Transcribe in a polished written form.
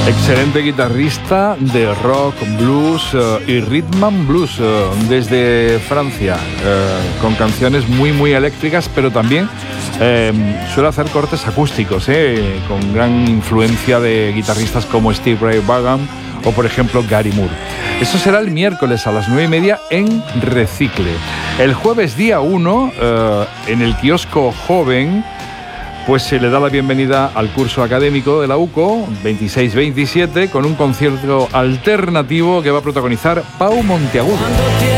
Excelente guitarrista de rock, blues y rhythm and blues desde Francia, con canciones muy eléctricas, pero también suele hacer cortes acústicos, con gran influencia de guitarristas como Steve Ray Vaughan o, por ejemplo, Gary Moore. Eso será el miércoles a las 9:30 en Recicle. El jueves día 1, en el kiosco Joven, pues se le da la bienvenida al curso académico de la UCO 26-27 con un concierto alternativo que va a protagonizar Pau Monteagudo.